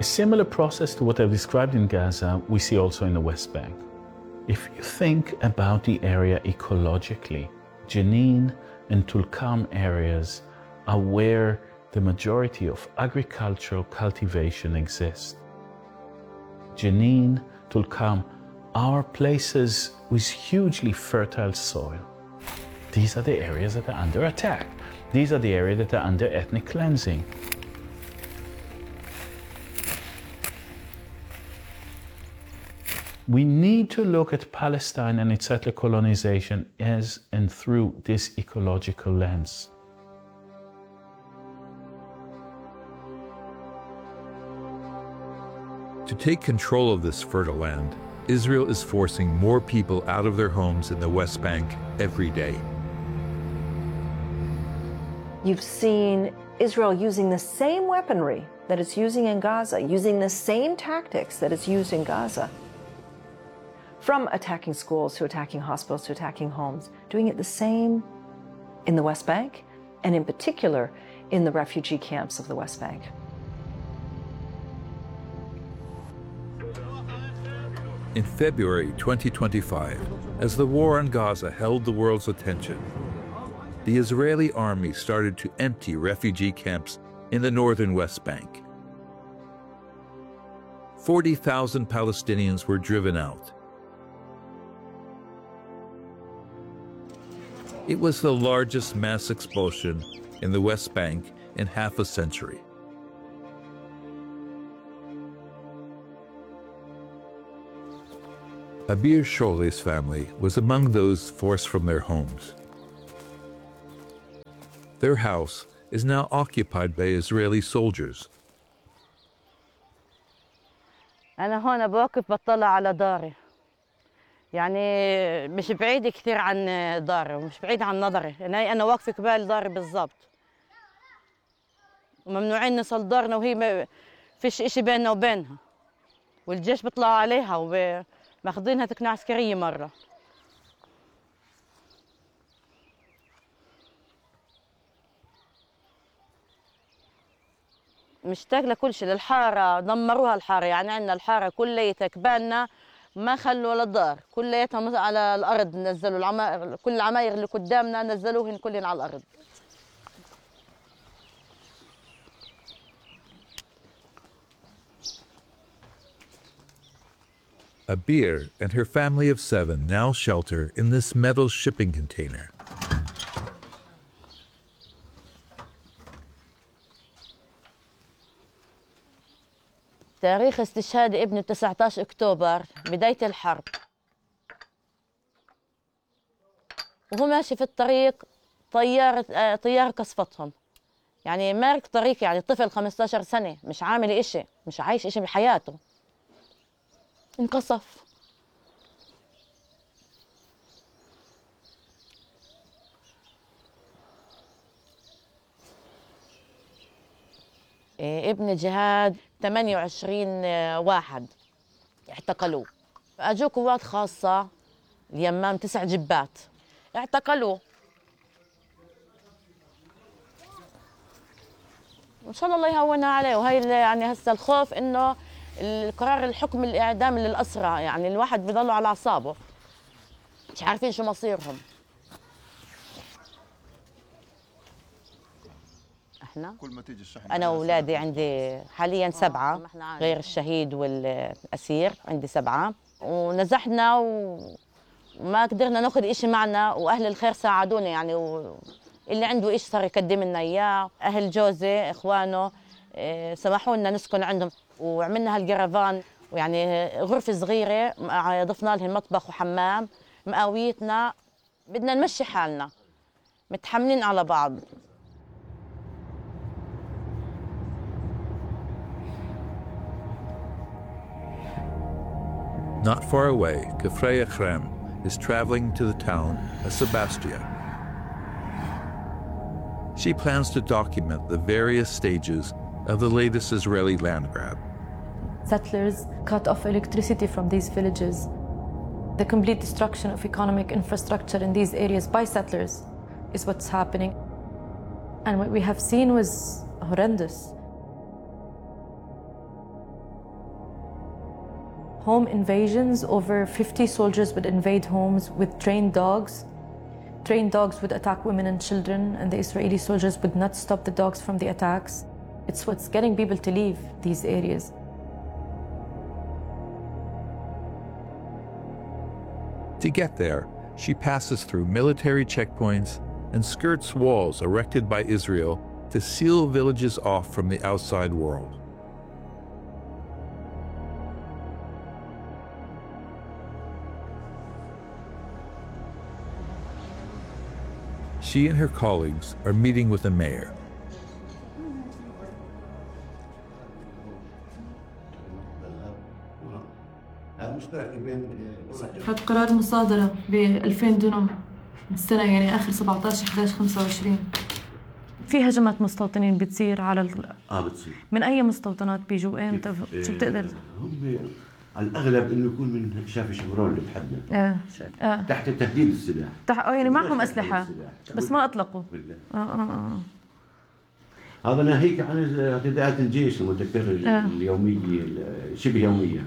A similar process to what I've described in Gaza, we see also in the West Bank. If you think about the area ecologically, Jenin and Tulkarm areas are where the majority of agricultural cultivation exists. Jenin, Tulkarm are places with hugely fertile soil. These are the areas that are under attack. These are the areas that are under ethnic cleansing. We need to look at Palestine and its settler colonization as and through this ecological lens. To take control of this fertile land, Israel is forcing more people out of their homes in the West Bank every day. You've seen Israel using the same weaponry that it's using in Gaza, using the same tactics that it's used in Gaza. From attacking schools to attacking hospitals to attacking homes, doing it the same in the West Bank, and in particular in the refugee camps of the West Bank. In February 2025, as the war on Gaza held the world's attention, the Israeli army started to empty refugee camps in the northern West Bank. 40,000 Palestinians were driven out. It was the largest mass expulsion in the West Bank in half a century. Abir Shole's family was among those forced from their homes. Their house is now occupied by Israeli soldiers. أنا هون بوقف بطلع على داري. يعني مش بعيد كثير عن داري ومش بعيد عن نظري، يعني أنا واقفة قبال داري بالضبط. وممنوعين نصل دارنا وهي ما فيش إشي بيننا وبينها. والجيش بيطلعوا عليها وماخذينها تكنة عسكرية مرة. مشتاق لكل شيء، للحارة دمروها الحارة، يعني عندنا الحارة كليتها كبالنا ما خلوا ولا دار، كليتها على الأرض نزلوا كل العماير اللي قدامنا نزلوهن كلهن على الأرض. Abir and her family of 7 now shelter in this metal shipping container. تاريخ استشهاد ابني 19 أكتوبر بداية الحرب، وهو ماشي في الطريق طيارة قصفتهم، يعني مارك طريق، يعني طفل 15 سنة مش عامل إشي، مش عايش إشي بحياته، انقصف. ابن جهاد 28 واحد اعتقلوه، اجوا قوات خاصة اليمام 9 جبات اعتقلوه. ان شاء الله يهونها عليه. وهي يعني هسه الخوف انه القرار الحكم الاعدام للاسرى، يعني الواحد بيضلوا على اعصابه مش عارفين شو مصيرهم. أنا وأولادي عندي حالياً 7 غير الشهيد والأسير، عندي 7 ونزحنا وما قدرنا ناخذ إشي معنا، وأهل الخير ساعدونا يعني اللي عنده إشي صار يقدم لنا إياه. أهل جوزي إخوانه سمحوا لنا نسكن عندهم، وعملنا هالجرافان ويعني غرفة صغيرة ضفنا لهم مطبخ وحمام، مقاويتنا بدنا نمشي حالنا متحملين على بعض. Not far away, Kafreya Khrem is traveling to the town of Sebastia. She plans to document the various stages of the latest Israeli land grab. Settlers cut off electricity from these villages. The complete destruction of economic infrastructure in these areas by settlers is what's happening. And what we have seen was horrendous. home invasions. Over 50 soldiers would invade homes with trained dogs. Trained dogs would attack women and children, and the Israeli soldiers would not stop the dogs from the attacks. It's what's getting people to leave these areas. To get there, she passes through military checkpoints and skirts walls erected by Israel to seal villages off from the outside world. She and her colleagues are meeting with the mayor. هذا قرار مصادرة ب 2000 دونم السنة، يعني آخر 17/11/25. في هجمات مستوطنين بتصير على بتصير من أي مستوطنات بيجوا إمتى؟ شو بتقدر؟ هم على الأغلب إنه يكون من شاف شبرون اللي بحدنا تحت تهديد السلاح. يعني معهم أسلحة بس ما أطلقوا. هذا ناهيك عن اعتداءات الجيش المتكررة اليومية شبه يومية.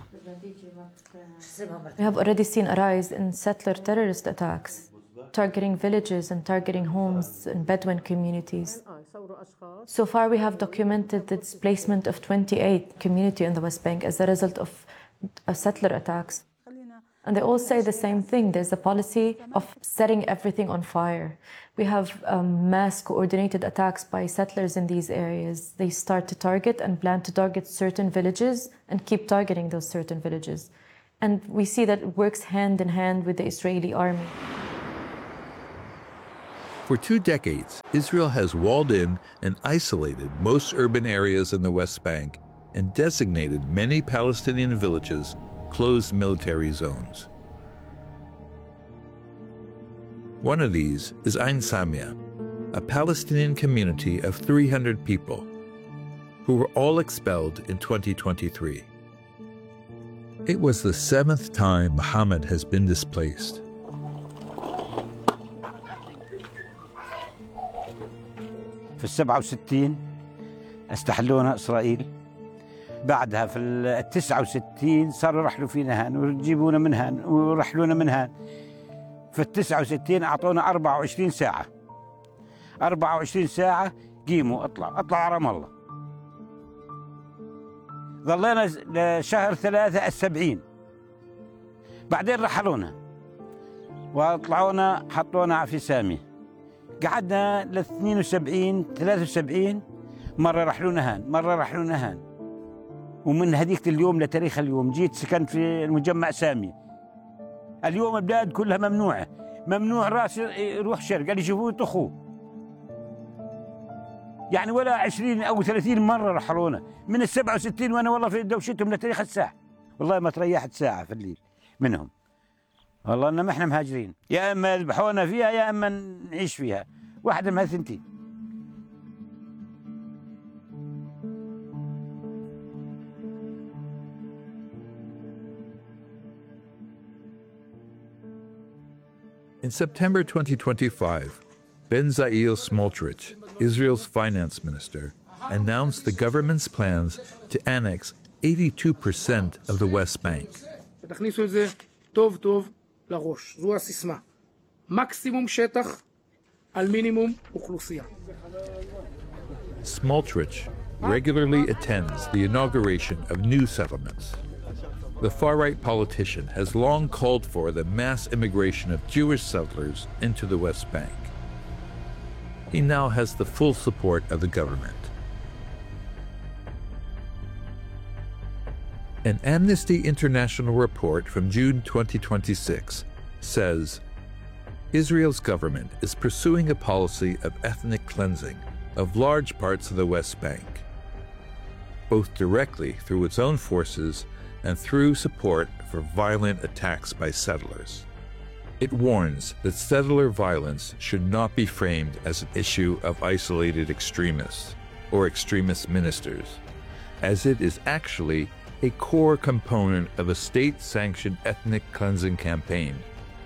We have already seen a rise in settler terrorist attacks, targeting villages and targeting homes in Bedouin communities. So far, we have documented the displacement of 28 communities in the West Bank as a result of settler attacks. And they all say the same thing. There's a policy of setting everything on fire. We have mass coordinated attacks by settlers in these areas. They start to target and plan to target certain villages and keep targeting those certain villages. And we see that it works hand in hand with the Israeli army. For 2 decades, Israel has walled in and isolated most urban areas in the West Bank and designated many Palestinian villages closed military zones. One of these is Ain Samia, a Palestinian community of 300 people who were all expelled in 2023. It was the 7th time Mohammed has been displaced. في 67 استحلونا إسرائيل. بعدها في 69 صاروا يرحلوا فينا هان ويجيبونا من هان ويرحلونا من هان. في 69 أعطونا 24 ساعة. 24 ساعة قيموا اطلع على رام الله. ظلينا لشهر 3 70. بعدين رحلونا وطلعونا حطونا في سامي. قعدنا ل 72 73 مرة رحلونا هان مرة رحلونا هان. ومن هذيك اليوم لتاريخ اليوم جيت سكنت في المجمع سامي. اليوم البلاد كلها ممنوعة. ممنوع راس يروح شرق اللي يشوفوه يطخوه. يعني ولا 20 أو 30 مرة رحلونا من 67 وأنا والله في دوشتهم لتاريخ الساعة. والله ما تريحت ساعة في الليل منهم. والله إنما إحنا مهاجرين، يا إما يذبحونا فيها يا إما نعيش فيها، واحدة من هالثنتين. In September 2025, Bezalel Smotrich, Israel's finance minister, announced the government's plans to annex 82% of the West Bank. תכניסו את זה טוב טוב לראש, זו הסיסמה. מקסימום שטח על מינימום אוכלוסייה. Smotrich regularly attends the inauguration of new settlements. The far-right politician has long called for the mass immigration of Jewish settlers into the West Bank. He now has the full support of the government. An Amnesty International report from June 2026 says Israel's government is pursuing a policy of ethnic cleansing of large parts of the West Bank, both directly through its own forces and through support for violent attacks by settlers. It warns that settler violence should not be framed as an issue of isolated extremists or extremist ministers, as it is actually a core component of a state-sanctioned ethnic cleansing campaign,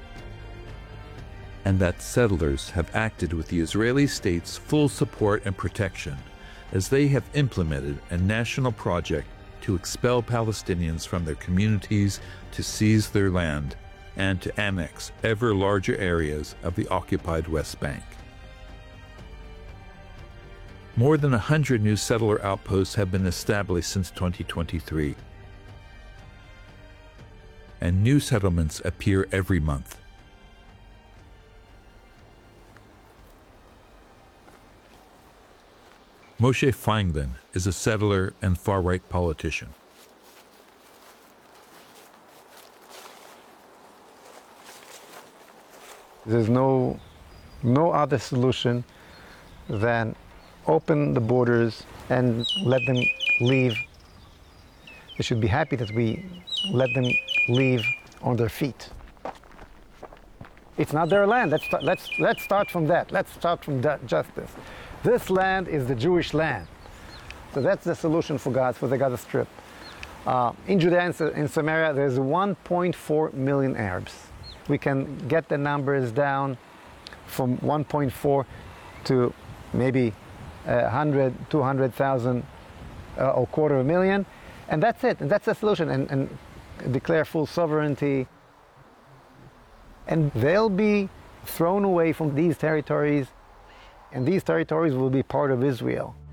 and that settlers have acted with the Israeli state's full support and protection as they have implemented a national project to expel Palestinians from their communities, to seize their land, and to annex ever larger areas of the occupied West Bank. More than 100 new settler outposts have been established since 2023, and new settlements appear every month. Moshe Feinglin is a settler and far-right politician. There's no other solution than open the borders and let them leave. They should be happy that we let them leave on their feet. It's not their land. Let's start from that. Let's start from that justice. This land is the Jewish land. So that's the solution for the Gaza Strip. In Judea and Samaria, there's 1.4 million Arabs. We can get the numbers down from 1.4 to maybe 100, 200,000 or 250,000, and that's it. And that's the solution. And declare full sovereignty. And they'll be thrown away from these territories, and these territories will be part of Israel.